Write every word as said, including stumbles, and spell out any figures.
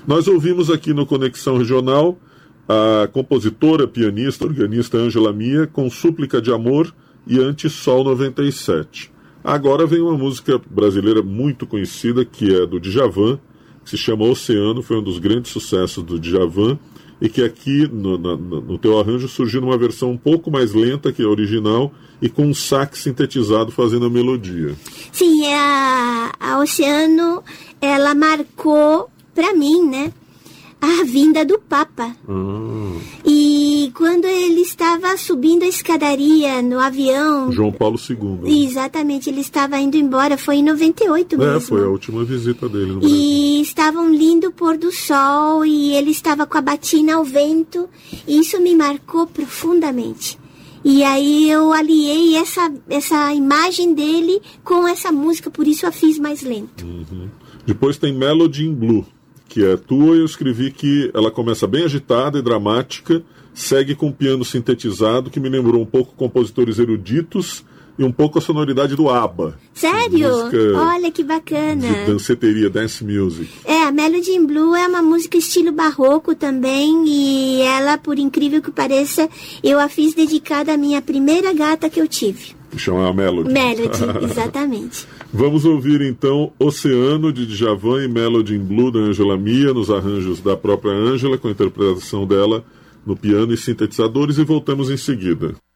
Nós ouvimos aqui no Conexão Regional a compositora, pianista, organista Ângela Mia com Súplica de Amor e Anti-Sol noventa e sete. Agora vem uma música brasileira muito conhecida, que é do Djavan, que se chama Oceano, foi um dos grandes sucessos do Djavan, e que aqui no, no, no teu arranjo surgiu numa versão um pouco mais lenta que a original e com um sax sintetizado fazendo a melodia. Sim, a, a Oceano, ela marcou pra mim, né, a vinda do Papa. Ah. E quando ele estava subindo a escadaria no avião... João Paulo segundo. Exatamente, ele estava indo embora, foi em noventa e oito mesmo. É, foi a última visita dele no Brasil. E estavam lindo o pôr do sol e ele estava com a batina ao vento. E isso me marcou profundamente. E aí eu aliei essa, essa imagem dele com essa música, por isso eu a fiz mais lento. Uhum. Depois tem Melody in Blue, que é tua, e eu escrevi que ela começa bem agitada e dramática, segue com piano sintetizado, que me lembrou um pouco compositores eruditos e um pouco a sonoridade do ABBA. Sério? Olha que bacana. De danceteria, dance music. É, a Melody in Blue é uma música estilo barroco também, e ela, por incrível que pareça, eu a fiz dedicada à minha primeira gata que eu tive. Chama a Melody. Melody, exatamente. Vamos ouvir então Oceano, de Djavan, e Melody in Blue, da Ângela Mia, nos arranjos da própria Ângela, com a interpretação dela no piano e sintetizadores, e voltamos em seguida.